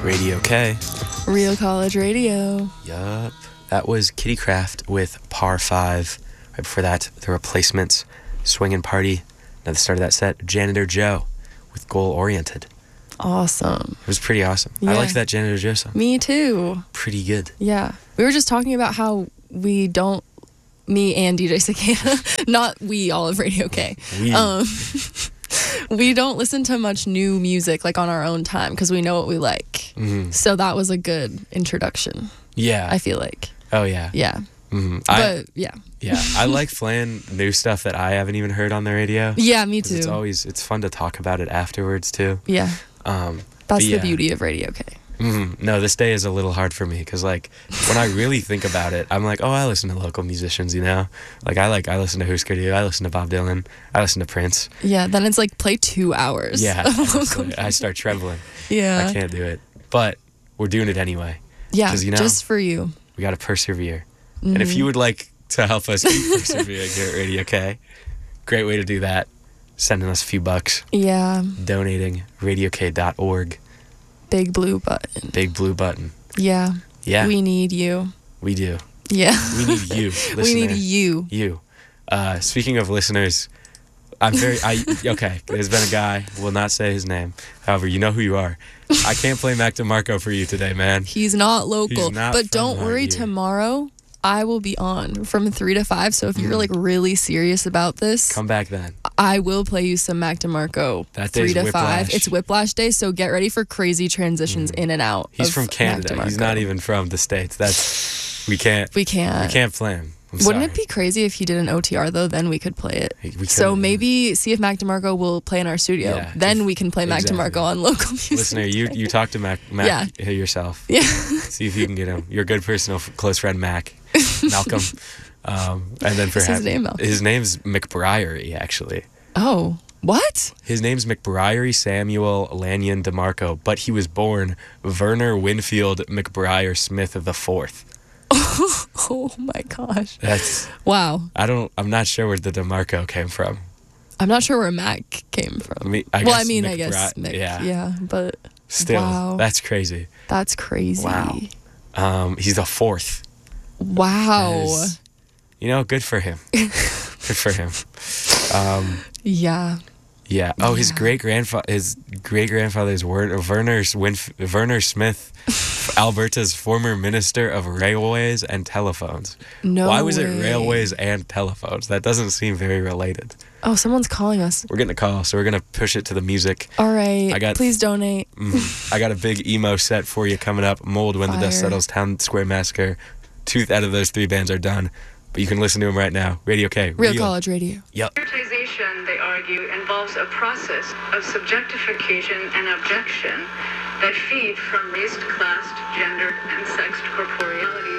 Radio K. Real College Radio. Yup. That was Kitty Craft with Par 5. Right before that, The Replacements, Swingin' Party. Now the start of that set, Janitor Joe with Goal Oriented. Awesome. It was pretty awesome. Yeah. I liked that Janitor Joe song. Me too. Pretty good. Yeah. We were just talking about how we don't, me and DJ Cicada, not we, all of Radio K. We don't listen to much new music like on our own time because we know what we like. Mm-hmm. So that was a good introduction. Yeah. I feel like. Oh, yeah. Yeah. Mm-hmm. Yeah. Yeah. I like playing new stuff that I haven't even heard on the radio. Yeah, me too. It's fun to talk about it afterwards, too. Yeah. That's yeah. the beauty of Radio K. Mm-hmm. No, this day is a little hard for me because, like, when I really think about it, I'm like, oh, I listen to local musicians, you know? Like, I listen to Husker Du, I listen to Bob Dylan, I listen to Prince. Yeah, then it's like play 2 hours. Yeah, I start trembling. Yeah. I can't do it. But we're doing it anyway. Yeah, 'Cause, you know, just for you. We got to persevere. Mm-hmm. And if you would like to help us keep persevering here at Radio K, great way to do that. Sending us a few bucks. Yeah. Donating, radiok.org. Big blue button. Big blue button. Yeah. Yeah. We need you. We do. Yeah. We need you, listener. We need you. You. Speaking of listeners, okay, there's been a guy, will not say his name. However, you know who you are. I can't play Mac DeMarco for you today, man. He's not local. He's not but from don't worry, here. Tomorrow I will be on from 3 to 5. So if you're like really serious about this, Come back then. I will play you some Mac DeMarco. That 3 day's to Whiplash. 5. It's Whiplash Day, so get ready for crazy transitions in and out. He's of from Canada. Mac He's DeMarco. not even from the States. We can't play him. Wouldn't it be crazy if he did an OTR though? Then we could play it. We So could, maybe see if Mac DeMarco will play in our studio. Yeah, Then we can play Mac exactly. DeMarco on local music. Listener, you talk to Mac Yeah. yourself. Yeah. See if you can get him. Your good personal close friend Mac, Malcolm, and then What's his name, Malcolm? his name's McBriary actually. Oh, what? His name's McBriary Samuel Lanyon DeMarco, but he was born Werner Winfield McBriar Smith IV. Oh my gosh. That's Wow. I'm not sure where the DeMarco came from. I'm not sure where Mac came from. I guess McBri- Mick. Yeah. Yeah, but Still, wow. that's crazy. That's crazy. Wow. He's the fourth. Wow. Good for him. Good for him. Yeah. Yeah. Oh, his great grandfather is Werner Smith, Alberta's former Minister of Railways and Telephones. No Why was it way. railways and telephones? That doesn't seem very related. Oh, someone's calling us. We're getting a call, so we're gonna push it to the music. All right. Please donate. I got a big emo set for you coming up. Mold, When the Dust Fire. Settles, Town Square Massacre. 2 out of those 3 bands are done, but you can listen to them right now. Radio K. Real College Radio. Yep. Prioritization, they argue, involves a process of subjectification and objection that feed from race, class, gender, and sexed corporeality